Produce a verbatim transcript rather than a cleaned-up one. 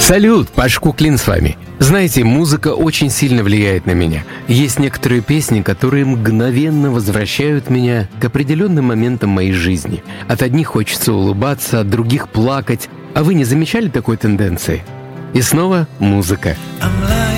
Салют, Паш Куклин с вами. Знаете, музыка очень сильно влияет на меня. Есть некоторые песни, которые мгновенно возвращают меня к определенным моментам моей жизни. От одних хочется улыбаться, от других плакать. А вы не замечали такой тенденции? И снова музыка.